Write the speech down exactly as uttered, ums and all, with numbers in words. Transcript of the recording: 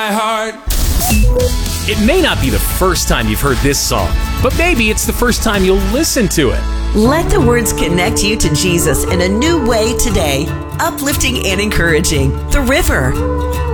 My heart. It may not be the first time you've heard this song, but maybe it's the first time you'll listen to it. Let the words connect you to Jesus in a new way today. Uplifting and encouraging. The River.